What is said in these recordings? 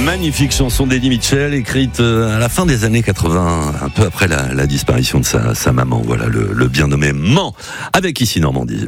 Magnifique chanson d'Eddie Mitchell, écrite à la fin des années 80, un peu après la disparition de sa maman. Voilà, le bien nommé Mans, avec Ici Normandie.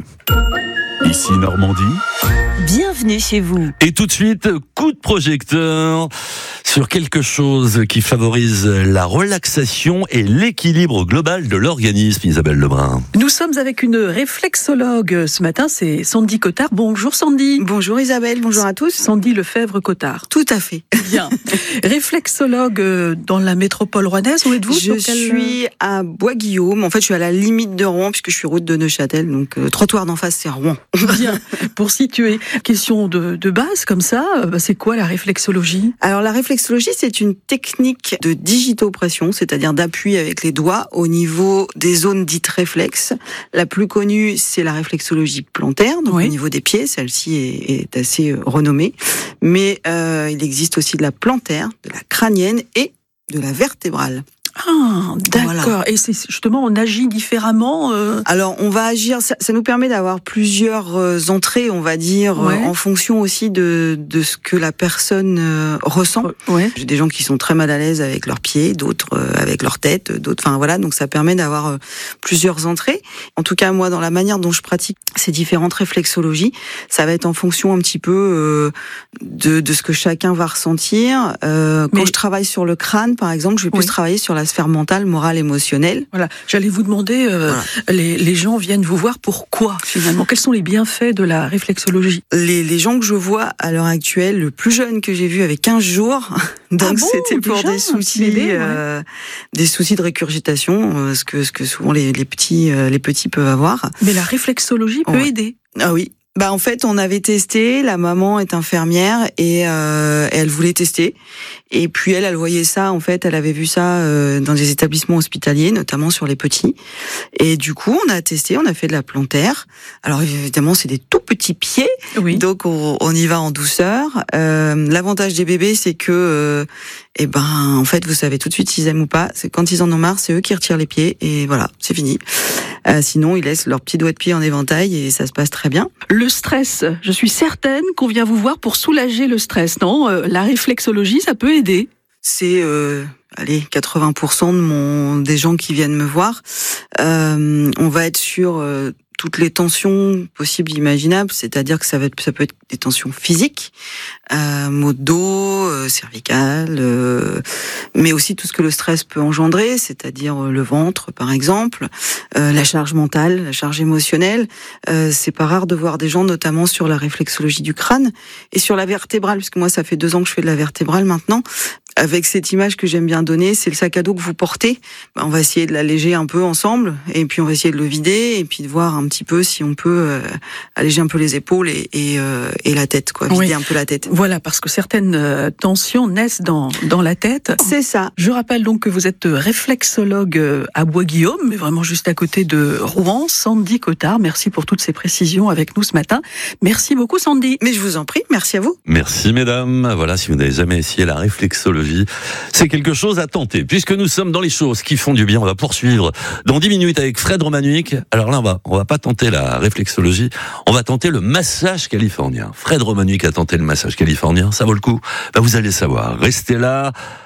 Ici Normandie. Bienvenue chez vous. Et tout de suite, coup de projecteur sur quelque chose qui favorise la relaxation et l'équilibre global de l'organisme, Isabelle Lebrun. Nous sommes avec une réflexologue ce matin, c'est Sandy Cotard. Bonjour Sandy. Bonjour Isabelle, bonjour à tous. Sandy Lefebvre-Cotard. Tout à fait. Bien. Réflexologue dans la métropole rouennaise, où êtes-vous? Je suis à Bois-Guillaume, en fait je suis à la limite de Rouen puisque je suis route de Neuchâtel, donc trottoir d'en face c'est Rouen. Bien, pour situer. Question de base comme ça, c'est quoi la réflexologie? Alors la réflexologie c'est une technique de digitopression, c'est-à-dire d'appui avec les doigts au niveau des zones dites réflexes. La plus connue c'est la réflexologie plantaire, donc au niveau des pieds, celle-ci est assez renommée. Mais il existe aussi de la plantaire, de la crânienne et de la vertébrale. Ah, d'accord. Voilà. Et c'est justement, on agit différemment Alors, on va agir, ça nous permet d'avoir plusieurs entrées, on va dire, en fonction aussi de ce que la personne ressent. Ouais. J'ai des gens qui sont très mal à l'aise avec leurs pieds, d'autres avec leur tête, d'autres, enfin voilà, donc ça permet d'avoir plusieurs entrées. En tout cas, moi, dans la manière dont je pratique ces différentes réflexologies, ça va être en fonction un petit peu de ce que chacun va ressentir. Quand je travaille sur le crâne, par exemple, je vais plus travailler sur la sphère mentale, morale, émotionnelle. Voilà. J'allais vous demander, les gens viennent vous voir pourquoi finalement? Quels sont les bienfaits de la réflexologie? Les gens que je vois à l'heure actuelle, le plus jeune que j'ai vu avait 15 jours, donc c'était pour des soucis, des soucis de récurgitation, ce que souvent les petits peuvent avoir. Mais la réflexologie peut aider. Ah oui. Bah en fait, on avait testé, la maman est infirmière et elle voulait tester. Et puis elle voyait ça, en fait, elle avait vu ça dans des établissements hospitaliers, notamment sur les petits. Et du coup, on a testé, on a fait de la plantaire. Alors évidemment, c'est des tout petits pieds, donc on y va en douceur. L'avantage des bébés, c'est que en fait, vous savez tout de suite s'ils aiment ou pas. C'est quand ils en ont marre, c'est eux qui retirent les pieds et voilà, c'est fini. Sinon, ils laissent leurs petits doigts de pied en éventail et ça se passe très bien. Le stress, je suis certaine qu'on vient vous voir pour soulager le stress, non? La réflexologie, ça peut aider. C'est 80% des gens qui viennent me voir. On va être sur toutes les tensions possibles, imaginables, c'est-à-dire que ça peut être des tensions physiques, maux de dos, cervicales, mais aussi tout ce que le stress peut engendrer, c'est-à-dire le ventre, par exemple, la charge mentale, la charge émotionnelle. C'est pas rare de voir des gens, notamment sur la réflexologie du crâne et sur la vertébrale, puisque moi, ça fait 2 ans que je fais de la vertébrale maintenant. Avec cette image que j'aime bien donner, c'est le sac à dos que vous portez. On va essayer de l'alléger un peu ensemble, et puis on va essayer de le vider, et puis de voir un petit peu si on peut alléger un peu les épaules et la tête, quoi, vider un peu la tête. Voilà, parce que certaines tensions naissent dans la tête. C'est ça. Je rappelle donc que vous êtes réflexologue à Bois-Guillaume, mais vraiment juste à côté de Rouen. Sandy Cotard, merci pour toutes ces précisions avec nous ce matin. Merci beaucoup Sandy. Mais je vous en prie, merci à vous. Merci mesdames. Voilà, si vous n'avez jamais essayé la réflexologie, c'est quelque chose à tenter. Puisque nous sommes dans les choses qui font du bien, on va poursuivre dans 10 minutes avec Fred Romanuik. Alors là, on va pas tenter la réflexologie, on va tenter le massage californien. Fred Romanuik a tenté le massage californien, ça vaut le coup? Vous allez savoir. Restez là.